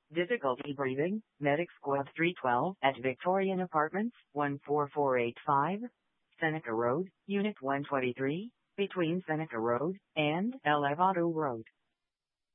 Difficulty breathing. Medic Squad 312 at Victorian Apartments, 14485, Seneca Road, Unit 123, between Seneca Road and Elevado Road.